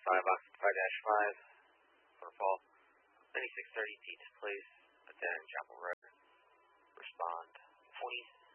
5 for fall. 9630 Teats Place, then Chapel Road. Respond 20